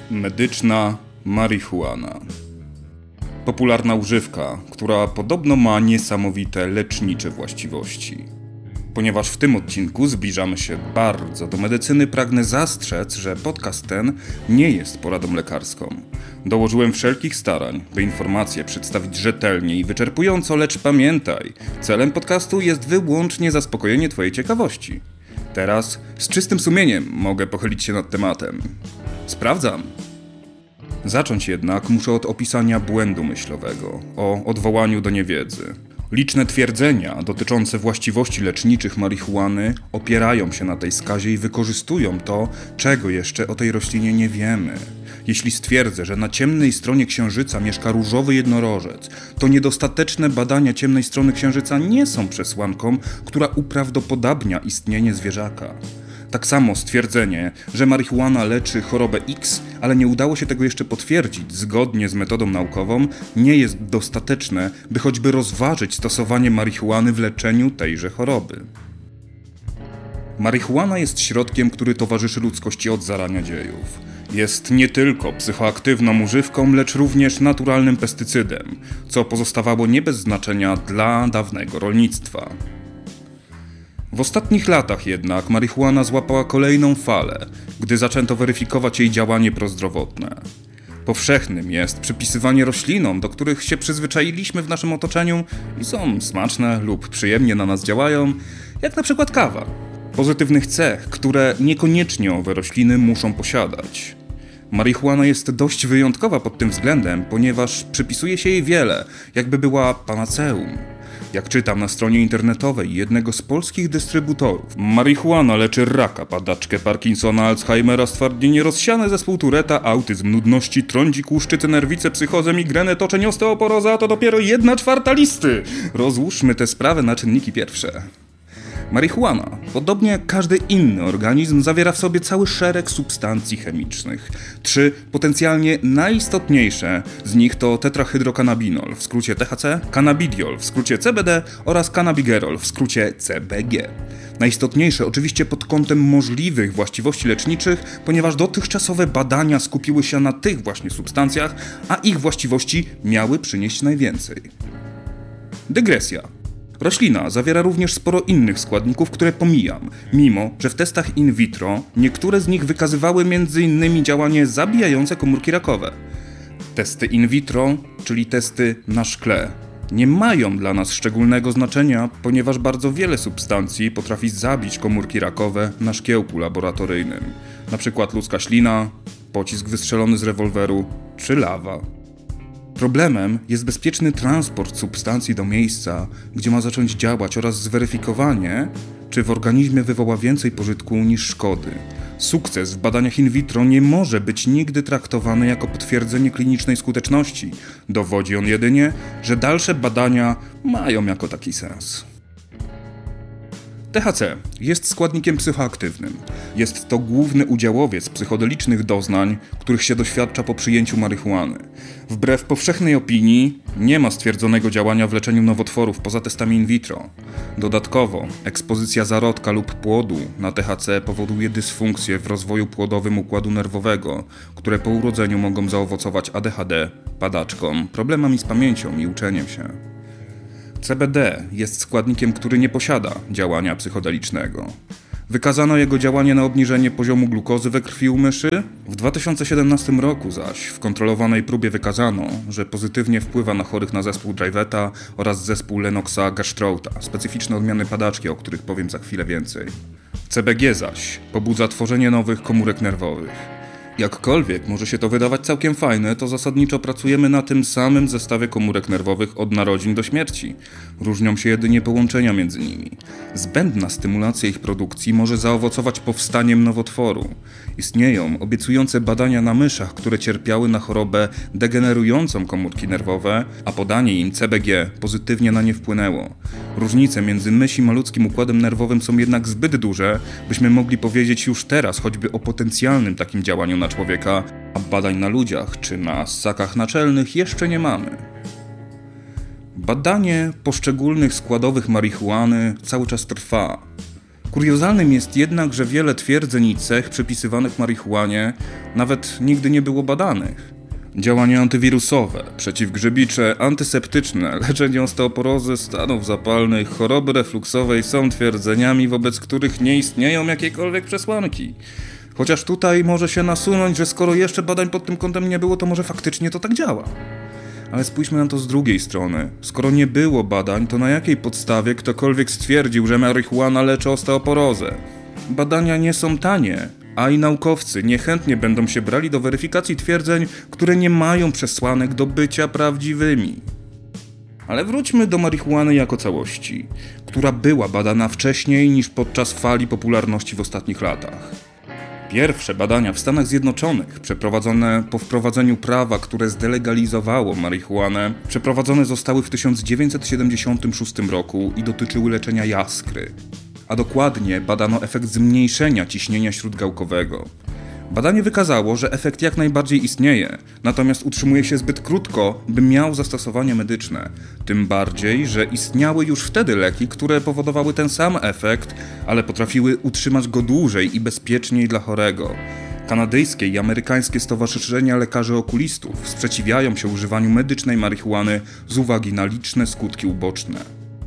Medyczna marihuana. Popularna używka, która podobno ma niesamowite lecznicze właściwości. Ponieważ w tym odcinku zbliżamy się bardzo do medycyny, pragnę zastrzec, że podcast ten nie jest poradą lekarską. Dołożyłem wszelkich starań, by informacje przedstawić rzetelnie i wyczerpująco, lecz pamiętaj, celem podcastu jest wyłącznie zaspokojenie Twojej ciekawości. Teraz z czystym sumieniem mogę pochylić się nad tematem. Sprawdzam. Zacząć jednak muszę od opisania błędu myślowego, o odwołaniu do niewiedzy. Liczne twierdzenia dotyczące właściwości leczniczych marihuany opierają się na tej skazie i wykorzystują to, czego jeszcze o tej roślinie nie wiemy. Jeśli stwierdzę, że na ciemnej stronie Księżyca mieszka różowy jednorożec, to niedostateczne badania ciemnej strony Księżyca nie są przesłanką, która uprawdopodobnia istnienie zwierzaka. Tak samo stwierdzenie, że marihuana leczy chorobę X, ale nie udało się tego jeszcze potwierdzić zgodnie z metodą naukową, nie jest dostateczne, by choćby rozważyć stosowanie marihuany w leczeniu tejże choroby. Marihuana jest środkiem, który towarzyszy ludzkości od zarania dziejów. Jest nie tylko psychoaktywną używką, lecz również naturalnym pestycydem, co pozostawało nie bez znaczenia dla dawnego rolnictwa. W ostatnich latach jednak marihuana złapała kolejną falę, gdy zaczęto weryfikować jej działanie prozdrowotne. Powszechnym jest przypisywanie roślinom, do których się przyzwyczailiśmy w naszym otoczeniu i są smaczne lub przyjemnie na nas działają, jak na przykład kawa. Pozytywnych cech, które niekoniecznie owe rośliny muszą posiadać. Marihuana jest dość wyjątkowa pod tym względem, ponieważ przypisuje się jej wiele, jakby była panaceum. Jak czytam na stronie internetowej jednego z polskich dystrybutorów, marihuana leczy raka, padaczkę, Parkinsona, Alzheimera, stwardnienie rozsiane, zespół Touretta, autyzm, nudności, trądzik, łuszczycę, nerwicę, psychozę, migrenę, toczeń, osteoporozę, a to dopiero 1/4 listy. Rozłóżmy tę sprawę na czynniki pierwsze. Marihuana, podobnie jak każdy inny organizm, zawiera w sobie cały szereg substancji chemicznych. 3 potencjalnie najistotniejsze z nich to tetrahydrokannabinol, w skrócie THC, cannabidiol, w skrócie CBD oraz cannabigerol, w skrócie CBG. Najistotniejsze oczywiście pod kątem możliwych właściwości leczniczych, ponieważ dotychczasowe badania skupiły się na tych właśnie substancjach, a ich właściwości miały przynieść najwięcej. Dygresja. Roślina zawiera również sporo innych składników, które pomijam, mimo że w testach in vitro niektóre z nich wykazywały m.in. działanie zabijające komórki rakowe. Testy in vitro, czyli testy na szkle, nie mają dla nas szczególnego znaczenia, ponieważ bardzo wiele substancji potrafi zabić komórki rakowe na szkiełku laboratoryjnym, np. ludzka ślina, pocisk wystrzelony z rewolweru czy lawa. Problemem jest bezpieczny transport substancji do miejsca, gdzie ma zacząć działać, oraz zweryfikowanie, czy w organizmie wywoła więcej pożytku niż szkody. Sukces w badaniach in vitro nie może być nigdy traktowany jako potwierdzenie klinicznej skuteczności. Dowodzi on jedynie, że dalsze badania mają jako taki sens. THC jest składnikiem psychoaktywnym. Jest to główny udziałowiec psychodelicznych doznań, których się doświadcza po przyjęciu marihuany. Wbrew powszechnej opinii nie ma stwierdzonego działania w leczeniu nowotworów poza testami in vitro. Dodatkowo ekspozycja zarodka lub płodu na THC powoduje dysfunkcje w rozwoju płodowym układu nerwowego, które po urodzeniu mogą zaowocować ADHD, padaczką, problemami z pamięcią i uczeniem się. CBD jest składnikiem, który nie posiada działania psychodelicznego. Wykazano jego działanie na obniżenie poziomu glukozy we krwi u myszy. W 2017 roku zaś w kontrolowanej próbie wykazano, że pozytywnie wpływa na chorych na zespół Driveta oraz zespół Lennoxa-Gastrouta, specyficzne odmiany padaczki, o których powiem za chwilę więcej. CBG zaś pobudza tworzenie nowych komórek nerwowych. Jakkolwiek może się to wydawać całkiem fajne, to zasadniczo pracujemy na tym samym zestawie komórek nerwowych od narodzin do śmierci. Różnią się jedynie połączenia między nimi. Zbędna stymulacja ich produkcji może zaowocować powstaniem nowotworu. Istnieją obiecujące badania na myszach, które cierpiały na chorobę degenerującą komórki nerwowe, a podanie im CBG pozytywnie na nie wpłynęło. Różnice między myszim a ludzkim układem nerwowym są jednak zbyt duże, byśmy mogli powiedzieć już teraz choćby o potencjalnym takim działaniu na człowieka, a badań na ludziach czy na ssakach naczelnych jeszcze nie mamy. Badanie poszczególnych składowych marihuany cały czas trwa. Kuriozalnym jest jednak, że wiele twierdzeń i cech przypisywanych marihuanie nawet nigdy nie było badanych. Działania antywirusowe, przeciwgrzybicze, antyseptyczne, leczenie osteoporozy, stanów zapalnych, choroby refluksowej są twierdzeniami, wobec których nie istnieją jakiekolwiek przesłanki. Chociaż tutaj może się nasunąć, że skoro jeszcze badań pod tym kątem nie było, to może faktycznie to tak działa. Ale spójrzmy na to z drugiej strony. Skoro nie było badań, to na jakiej podstawie ktokolwiek stwierdził, że marihuana leczy osteoporozę? Badania nie są tanie, a i naukowcy niechętnie będą się brali do weryfikacji twierdzeń, które nie mają przesłanek do bycia prawdziwymi. Ale wróćmy do marihuany jako całości, która była badana wcześniej niż podczas fali popularności w ostatnich latach. Pierwsze badania w Stanach Zjednoczonych, przeprowadzone po wprowadzeniu prawa, które zdelegalizowało marihuanę, przeprowadzone zostały w 1976 roku i dotyczyły leczenia jaskry. A dokładnie badano efekt zmniejszenia ciśnienia śródgałkowego. Badanie wykazało, że efekt jak najbardziej istnieje, natomiast utrzymuje się zbyt krótko, by miał zastosowanie medyczne. Tym bardziej, że istniały już wtedy leki, które powodowały ten sam efekt, ale potrafiły utrzymać go dłużej i bezpieczniej dla chorego. Kanadyjskie i amerykańskie stowarzyszenia lekarzy okulistów sprzeciwiają się używaniu medycznej marihuany z uwagi na liczne skutki uboczne.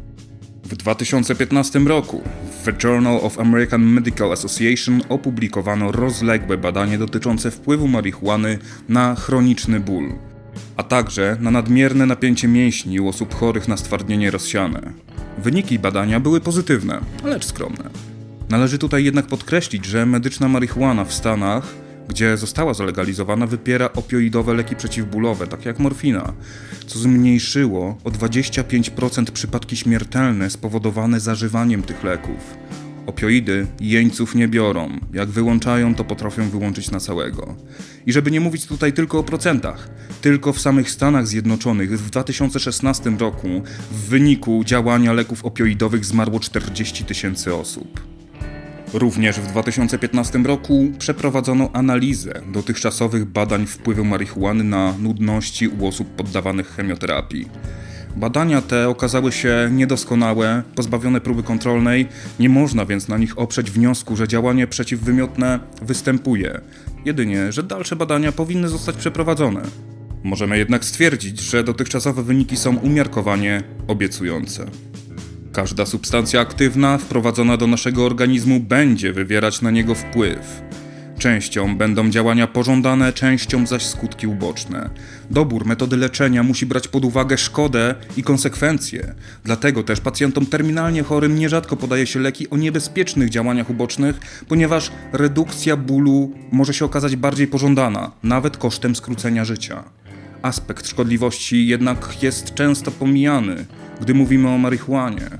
W 2015 roku w The Journal of American Medical Association opublikowano rozległe badanie dotyczące wpływu marihuany na chroniczny ból, a także na nadmierne napięcie mięśni u osób chorych na stwardnienie rozsiane. Wyniki badania były pozytywne, lecz skromne. Należy tutaj jednak podkreślić, że medyczna marihuana w Stanach, gdzie została zalegalizowana, wypiera opioidowe leki przeciwbólowe, takie jak morfina, co zmniejszyło o 25% przypadki śmiertelne spowodowane zażywaniem tych leków. Opioidy jeńców nie biorą, jak wyłączają, to potrafią wyłączyć na całego. I żeby nie mówić tutaj tylko o procentach, tylko w samych Stanach Zjednoczonych w 2016 roku w wyniku działania leków opioidowych zmarło 40 000 osób. Również w 2015 roku przeprowadzono analizę dotychczasowych badań wpływu marihuany na nudności u osób poddawanych chemioterapii. Badania te okazały się niedoskonałe, pozbawione próby kontrolnej, nie można więc na nich oprzeć wniosku, że działanie przeciwwymiotne występuje. Jedynie, że dalsze badania powinny zostać przeprowadzone. Możemy jednak stwierdzić, że dotychczasowe wyniki są umiarkowanie obiecujące. Każda substancja aktywna wprowadzona do naszego organizmu będzie wywierać na niego wpływ. Częścią będą działania pożądane, częścią zaś skutki uboczne. Dobór metody leczenia musi brać pod uwagę szkodę i konsekwencje. Dlatego też pacjentom terminalnie chorym nierzadko podaje się leki o niebezpiecznych działaniach ubocznych, ponieważ redukcja bólu może się okazać bardziej pożądana, nawet kosztem skrócenia życia. Aspekt szkodliwości jednak jest często pomijany, gdy mówimy o marihuanie.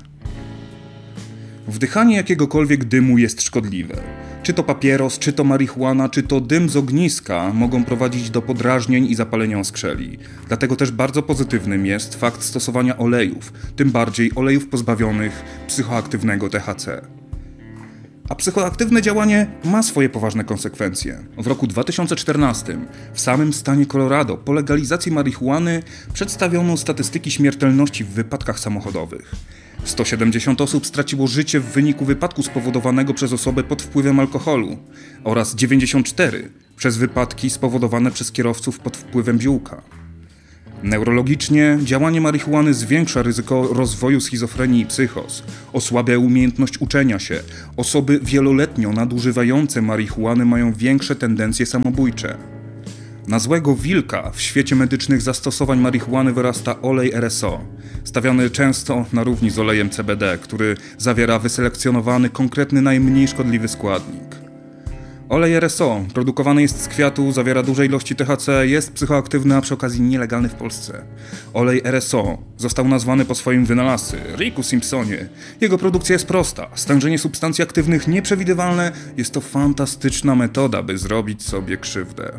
Wdychanie jakiegokolwiek dymu jest szkodliwe. Czy to papieros, czy to marihuana, czy to dym z ogniska mogą prowadzić do podrażnień i zapalenia oskrzeli. Dlatego też bardzo pozytywnym jest fakt stosowania olejów, tym bardziej olejów pozbawionych psychoaktywnego THC. A psychoaktywne działanie ma swoje poważne konsekwencje. W roku 2014 w samym stanie Colorado po legalizacji marihuany przedstawiono statystyki śmiertelności w wypadkach samochodowych. 170 osób straciło życie w wyniku wypadku spowodowanego przez osobę pod wpływem alkoholu oraz 94 przez wypadki spowodowane przez kierowców pod wpływem ziółka. Neurologicznie działanie marihuany zwiększa ryzyko rozwoju schizofrenii i psychos, osłabia umiejętność uczenia się. Osoby wieloletnio nadużywające marihuany mają większe tendencje samobójcze. Na złego wilka w świecie medycznych zastosowań marihuany wyrasta olej RSO, stawiany często na równi z olejem CBD, który zawiera wyselekcjonowany, konkretny, najmniej szkodliwy składnik. Olej RSO produkowany jest z kwiatu, zawiera duże ilości THC, jest psychoaktywny, a przy okazji nielegalny w Polsce. Olej RSO został nazwany po swoim wynalazcy, Ricku Simpsonie. Jego produkcja jest prosta, stężenie substancji aktywnych nieprzewidywalne, jest to fantastyczna metoda, by zrobić sobie krzywdę.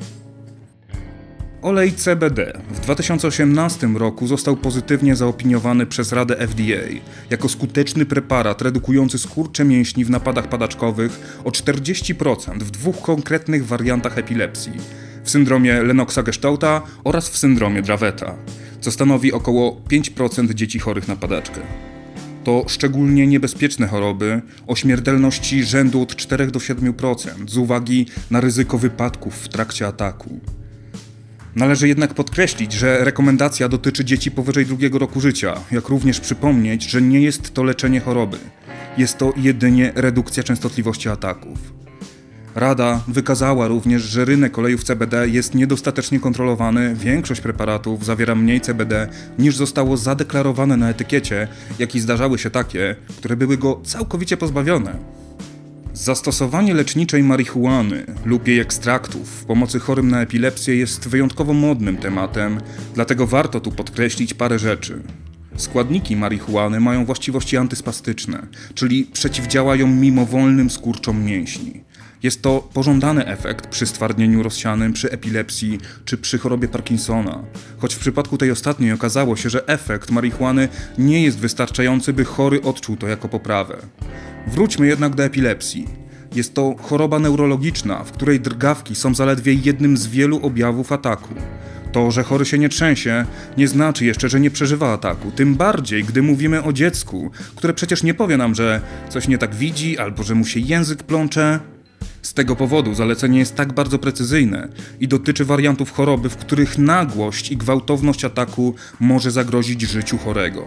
Olej CBD w 2018 roku został pozytywnie zaopiniowany przez Radę FDA jako skuteczny preparat redukujący skurcze mięśni w napadach padaczkowych o 40% w dwóch konkretnych wariantach epilepsji, w syndromie Lennoxa-Gestauta oraz w syndromie Draveta, co stanowi około 5% dzieci chorych na padaczkę. To szczególnie niebezpieczne choroby o śmiertelności rzędu od 4 do 7% z uwagi na ryzyko wypadków w trakcie ataku. Należy jednak podkreślić, że rekomendacja dotyczy dzieci powyżej 2 roku życia, jak również przypomnieć, że nie jest to leczenie choroby. Jest to jedynie redukcja częstotliwości ataków. Rada wykazała również, że rynek olejów CBD jest niedostatecznie kontrolowany, większość preparatów zawiera mniej CBD niż zostało zadeklarowane na etykiecie, jak i zdarzały się takie, które były go całkowicie pozbawione. Zastosowanie leczniczej marihuany lub jej ekstraktów w pomocy chorym na epilepsję jest wyjątkowo modnym tematem, dlatego warto tu podkreślić parę rzeczy. Składniki marihuany mają właściwości antyspastyczne, czyli przeciwdziałają mimowolnym skurczom mięśni. Jest to pożądany efekt przy stwardnieniu rozsianym, przy epilepsji czy przy chorobie Parkinsona. Choć w przypadku tej ostatniej okazało się, że efekt marihuany nie jest wystarczający, by chory odczuł to jako poprawę. Wróćmy jednak do epilepsji. Jest to choroba neurologiczna, w której drgawki są zaledwie jednym z wielu objawów ataku. To, że chory się nie trzęsie, nie znaczy jeszcze, że nie przeżywa ataku. Tym bardziej, gdy mówimy o dziecku, które przecież nie powie nam, że coś nie tak widzi albo że mu się język plącze. Z tego powodu zalecenie jest tak bardzo precyzyjne i dotyczy wariantów choroby, w których nagłość i gwałtowność ataku może zagrozić życiu chorego.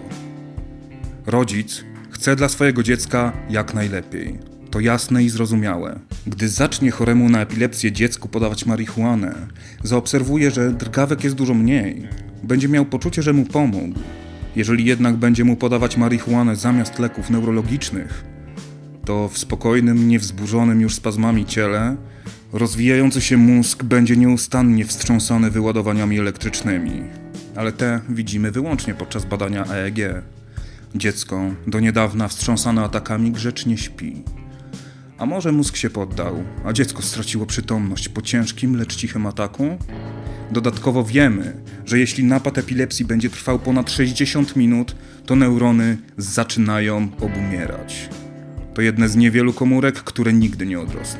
Rodzic chce dla swojego dziecka jak najlepiej. To jasne i zrozumiałe. Gdy zacznie choremu na epilepsję dziecku podawać marihuanę, zaobserwuje, że drgawek jest dużo mniej. Będzie miał poczucie, że mu pomógł. Jeżeli jednak będzie mu podawać marihuanę zamiast leków neurologicznych, to w spokojnym, niewzburzonym już spazmami ciele rozwijający się mózg będzie nieustannie wstrząsany wyładowaniami elektrycznymi. Ale te widzimy wyłącznie podczas badania EEG. Dziecko, do niedawna wstrząsane atakami, grzecznie śpi. A może mózg się poddał, a dziecko straciło przytomność po ciężkim, lecz cichym ataku? Dodatkowo wiemy, że jeśli napad epilepsji będzie trwał ponad 60 minut, to neurony zaczynają obumierać. To jedne z niewielu komórek, które nigdy nie odrosną.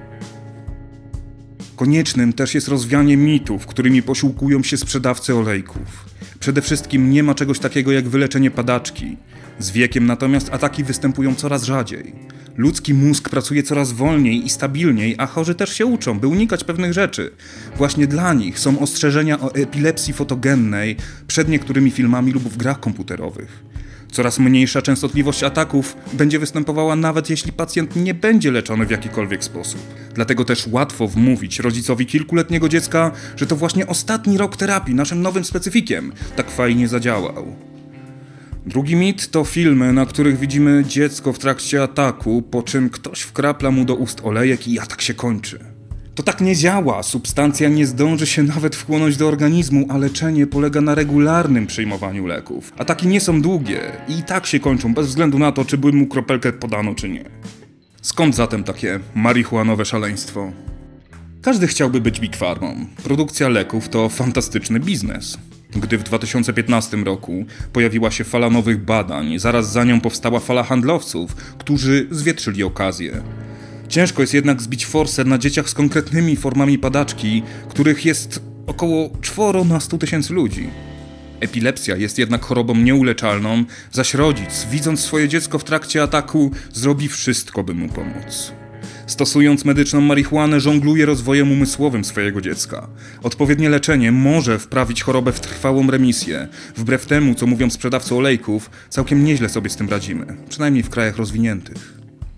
Koniecznym też jest rozwianie mitów, którymi posiłkują się sprzedawcy olejków. Przede wszystkim nie ma czegoś takiego jak wyleczenie padaczki. Z wiekiem natomiast ataki występują coraz rzadziej. Ludzki mózg pracuje coraz wolniej i stabilniej, a chorzy też się uczą, by unikać pewnych rzeczy. Właśnie dla nich są ostrzeżenia o epilepsji fotogennej przed niektórymi filmami lub w grach komputerowych. Coraz mniejsza częstotliwość ataków będzie występowała nawet jeśli pacjent nie będzie leczony w jakikolwiek sposób. Dlatego też łatwo wmówić rodzicowi kilkuletniego dziecka, że to właśnie ostatni rok terapii naszym nowym specyfikiem tak fajnie zadziałał. Drugi mit to filmy, na których widzimy dziecko w trakcie ataku, po czym ktoś wkrapla mu do ust olejek i atak się kończy. To tak nie działa, substancja nie zdąży się nawet wchłonąć do organizmu, a leczenie polega na regularnym przyjmowaniu leków. Ataki nie są długie i tak się kończą, bez względu na to, czy by mu kropelkę podano, czy nie. Skąd zatem takie marihuanowe szaleństwo? Każdy chciałby być Big Pharmą. Produkcja leków to fantastyczny biznes. Gdy w 2015 roku pojawiła się fala nowych badań, zaraz za nią powstała fala handlowców, którzy zwietrzyli okazję. Ciężko jest jednak zbić forsę na dzieciach z konkretnymi formami padaczki, których jest około 4 na 100 000 ludzi. Epilepsja jest jednak chorobą nieuleczalną, zaś rodzic, widząc swoje dziecko w trakcie ataku, zrobi wszystko, by mu pomóc. Stosując medyczną marihuanę, żongluje rozwojem umysłowym swojego dziecka. Odpowiednie leczenie może wprawić chorobę w trwałą remisję. Wbrew temu, co mówią sprzedawcy olejków, całkiem nieźle sobie z tym radzimy, przynajmniej w krajach rozwiniętych.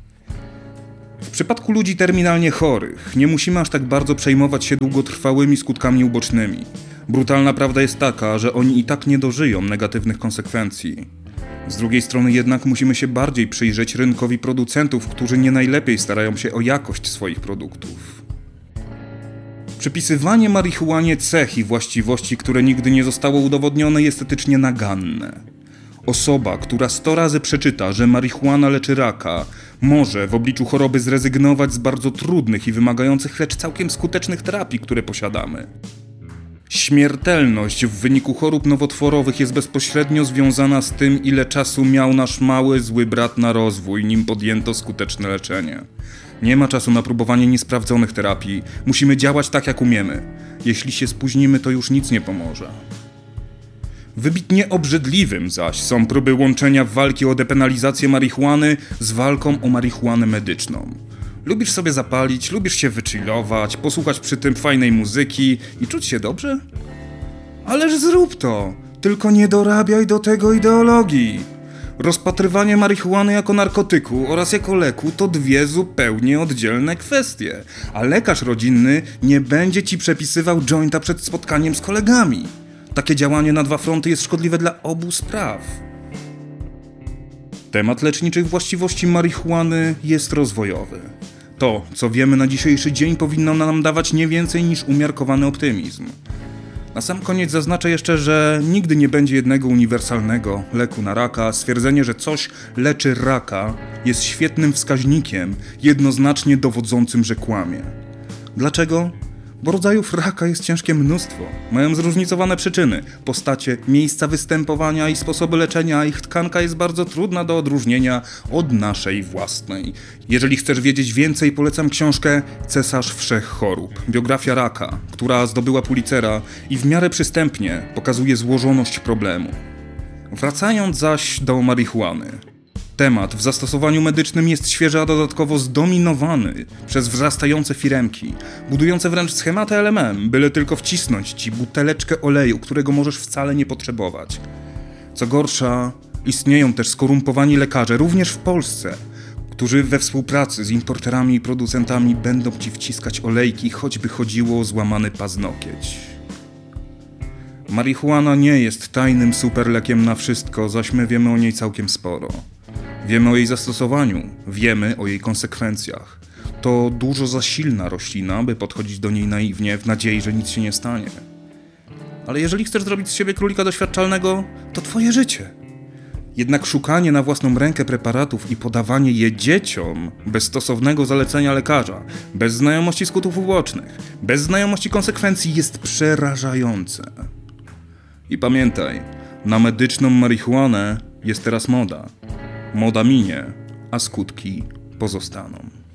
W przypadku ludzi terminalnie chorych nie musimy aż tak bardzo przejmować się długotrwałymi skutkami ubocznymi. Brutalna prawda jest taka, że oni i tak nie dożyją negatywnych konsekwencji. Z drugiej strony jednak musimy się bardziej przyjrzeć rynkowi producentów, którzy nie najlepiej starają się o jakość swoich produktów. Przypisywanie marihuanie cech i właściwości, które nigdy nie zostało udowodnione, jest etycznie naganne. Osoba, która 100 razy przeczyta, że marihuana leczy raka, może w obliczu choroby zrezygnować z bardzo trudnych i wymagających, lecz całkiem skutecznych terapii, które posiadamy. Śmiertelność w wyniku chorób nowotworowych jest bezpośrednio związana z tym, ile czasu miał nasz mały, zły brat na rozwój, nim podjęto skuteczne leczenie. Nie ma czasu na próbowanie niesprawdzonych terapii. Musimy działać tak, jak umiemy. Jeśli się spóźnimy, to już nic nie pomoże. Wybitnie obrzydliwym zaś są próby łączenia walki o depenalizację marihuany z walką o marihuanę medyczną. Lubisz sobie zapalić, lubisz się wychillować, posłuchać przy tym fajnej muzyki i czuć się dobrze? Ależ zrób to, tylko nie dorabiaj do tego ideologii. Rozpatrywanie marihuany jako narkotyku oraz jako leku to dwie zupełnie oddzielne kwestie, a lekarz rodzinny nie będzie ci przepisywał jointa przed spotkaniem z kolegami. Takie działanie na dwa fronty jest szkodliwe dla obu spraw. Temat leczniczych właściwości marihuany jest rozwojowy. To, co wiemy na dzisiejszy dzień, powinno nam dawać nie więcej niż umiarkowany optymizm. Na sam koniec zaznaczę jeszcze, że nigdy nie będzie jednego uniwersalnego leku na raka. Stwierdzenie, że coś leczy raka, jest świetnym wskaźnikiem, jednoznacznie dowodzącym, że kłamie. Dlaczego? Bo rodzajów raka jest ciężkie mnóstwo. Mają zróżnicowane przyczyny, postacie, miejsca występowania i sposoby leczenia, a ich tkanka jest bardzo trudna do odróżnienia od naszej własnej. Jeżeli chcesz wiedzieć więcej, polecam książkę Cesarz Wszech Chorób. Biografia raka, która zdobyła Pulitzera i w miarę przystępnie pokazuje złożoność problemu. Wracając zaś do marihuany. Temat w zastosowaniu medycznym jest świeży, a dodatkowo zdominowany przez wzrastające firemki, budujące wręcz schematy LMM, byle tylko wcisnąć ci buteleczkę oleju, którego możesz wcale nie potrzebować. Co gorsza, istnieją też skorumpowani lekarze, również w Polsce, którzy we współpracy z importerami i producentami będą ci wciskać olejki, choćby chodziło o złamany paznokieć. Marihuana nie jest tajnym superlekiem na wszystko, zaś my wiemy o niej całkiem sporo. Wiemy o jej zastosowaniu, wiemy o jej konsekwencjach. To dużo za silna roślina, by podchodzić do niej naiwnie, w nadziei, że nic się nie stanie. Ale jeżeli chcesz zrobić z siebie królika doświadczalnego, to twoje życie. Jednak szukanie na własną rękę preparatów i podawanie je dzieciom bez stosownego zalecenia lekarza, bez znajomości skutków ubocznych, bez znajomości konsekwencji jest przerażające. I pamiętaj, na medyczną marihuanę jest teraz moda. Moda minie, a skutki pozostaną.